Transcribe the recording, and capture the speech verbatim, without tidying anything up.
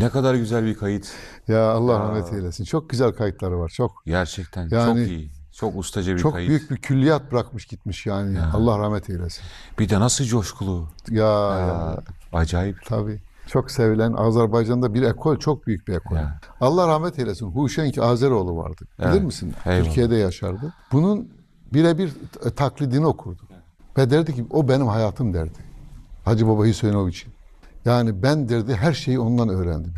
Ne kadar güzel bir kayıt. Ya Allah Ya, rahmet eylesin. Çok güzel kayıtları var. Çok. gerçekten çok Yani iyi. Çok ustaca bir çok kayıt. büyük bir külliyat bırakmış gitmiş yani. Ya, Allah rahmet eylesin. bir de nasıl coşkulu. Ya ya Ya, acayip. tabii. Çok sevilen Azerbaycan'da bir ekol, çok büyük bir ekol. Ya, Allah rahmet eylesin. Huşenk Azeroğlu vardı. Bilir evet. misin? Eyvallah. Türkiye'de yaşardı. Bunun birebir t- taklidini okurdu. Ve derdi ki o benim hayatım derdi. Hacı Baba Hüseyinov için. Yani ben derdi her şeyi ondan öğrendim.